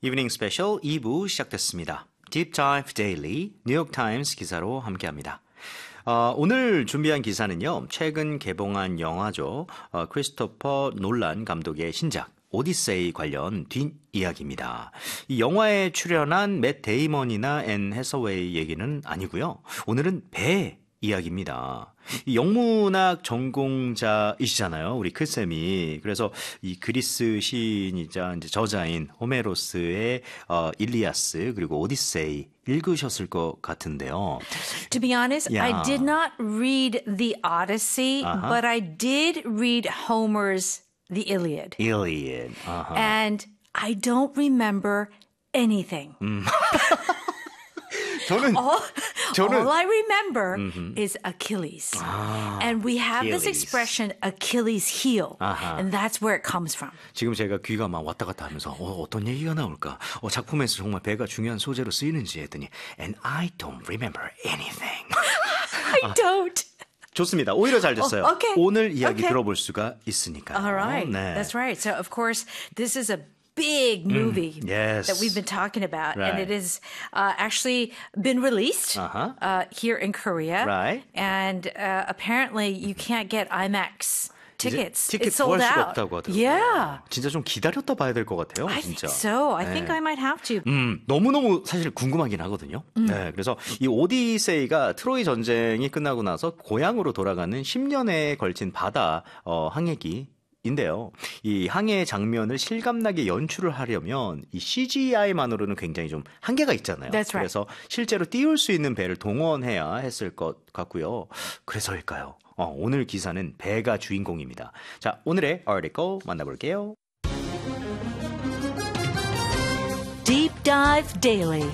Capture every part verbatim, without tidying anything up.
이브닝 스페셜 이 부 시작됐습니다. Deep Dive Daily, 뉴욕타임스 기사로 함께합니다. 어, 오늘 준비한 기사는요. 최근 개봉한 영화죠. 어, 크리스토퍼 놀란 감독의 신작 오디세이 관련 뒷이야기입니다. 이 영화에 출연한 맷 데이먼이나 앤 해서웨이 얘기는 아니고요. 오늘은 배 이야기입니다. 이 영문학 전공자이시잖아요, 우리 클쌤이. 그래서 이 그리스 시인이자 이제 저자인 호메로스의 어, 일리아스 그리고 오디세이 읽으셨을 것 같은데요. To be honest, Yeah. I did not read the Odyssey, Uh-huh. but I did read Homer's The Iliad. Iliad. Uh-huh. And I don't remember anything. 저는 All, 저는 all I remember is Achilles. and we have this Achilles. expression, Achilles heel. 아하. And that's where it comes from. 지금 제가 귀가 막 왔다 갔다 하면서 어, 어떤 얘기가 나올까? 어, 작품에서 정말 배가 중요한 소재로 쓰이는지 했더니 And I don't remember anything. I don't. 좋습니다. 오히려 잘 됐어요. Oh, okay. 오늘 이야기 Okay. 들어볼 수가 있으니까요. All right. 네. That's right. So, of course, this is a big movie yes. that we've been talking about. Right. And it has uh, actually been released Uh-huh. uh, here in Korea. Right. And uh, apparently you can't get IMAX tickets. 티켓 It's sold 구할 수가 out. 없다고 하더라고요. Yeah. 진짜 좀 기다렸다 봐야 될 것 같아요. I 진짜. think so. I 네. think I might have to. 음, 너무너무 사실 궁금하긴 하거든요. 네, 그래서 이 오디세이가 트로이 전쟁이 끝나고 나서 고향으로 돌아가는 십 년에 걸친 바다 어, 항해기 인데요. 이 항해 장면을 실감나게 연출을 하려면 이 씨지아이만으로는 굉장히 좀 한계가 있잖아요. That's right. 그래서 실제로 띄울 수 있는 배를 동원해야 했을 것 같고요. 그래서일까요? 어, 오늘 기사는 배가 주인공입니다. 자, 오늘의 article 만나볼게요. Deep Dive Daily.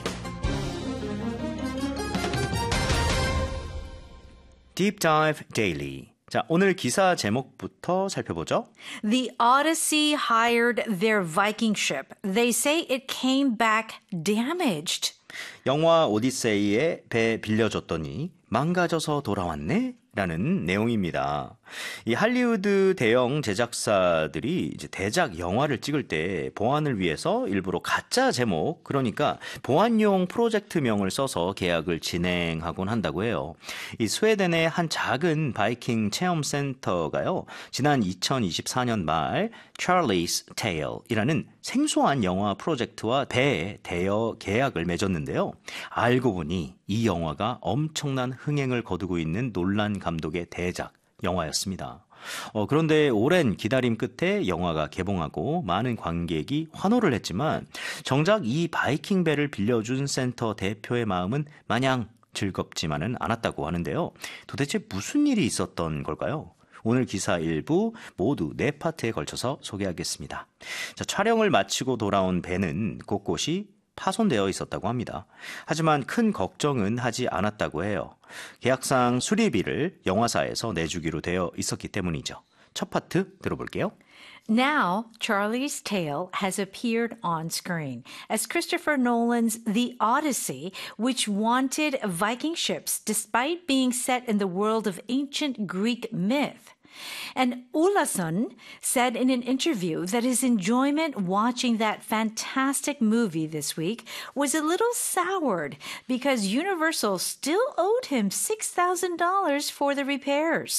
Deep Dive Daily. 자, 오늘 기사 제목부터 살펴보죠. The Odyssey hired their Viking ship. They say it came back damaged. 영화 오디세이에 배 빌려줬더니 망가져서 돌아왔네? 라는 내용입니다. 이 할리우드 대형 제작사들이 이제 대작 영화를 찍을 때 보안을 위해서 일부러 가짜 제목, 그러니까 보안용 프로젝트명을 써서 계약을 진행하곤 한다고 해요. 이 스웨덴의 한 작은 바이킹 체험 센터가요, 지난 이천이십사 년 말 Charlie's Tale이라는 생소한 영화 프로젝트와 배 대여 계약을 맺었는데요. 알고 보니 이 영화가 엄청난 흥행을 거두고 있는 놀란 감독의 대작 영화였습니다. 어, 그런데 오랜 기다림 끝에 영화가 개봉하고 많은 관객이 환호를 했지만 정작 이 바이킹 배를 빌려준 센터 대표의 마음은 마냥 즐겁지만은 않았다고 하는데요. 도대체 무슨 일이 있었던 걸까요? 오늘 기사 일부 모두 네 파트에 걸쳐서 소개하겠습니다. 자, 촬영을 마치고 돌아온 배는 곳곳이 파손되어 있었다고 합니다. 하지만 큰 걱정은 하지 않았다고 해요. 계약상 수리비를 영화사에서 내주기로 되어 있었기 때문이죠. 첫 파트 들어볼게요. Now, Charlie's Tale has appeared on screen as Christopher Nolan's The Odyssey, which wanted Viking ships despite being set in the world of ancient Greek myth. And Olason said in an interview that his enjoyment watching that fantastic movie this week was a little soured because Universal still owed him six thousand dollars for the repairs.